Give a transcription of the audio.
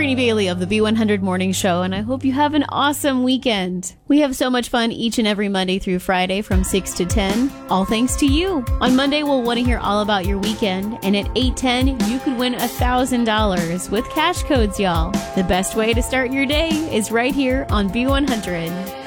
Brittany Bailey of the B100 Morning Show, and I hope you have an awesome weekend. We have so much fun each and every Monday through Friday from 6 to 10, all thanks to you. On Monday, we'll want to hear all about your weekend, and at 8:10, you could win $1,000 with cash codes, y'all. The best way to start your day is right here on B100.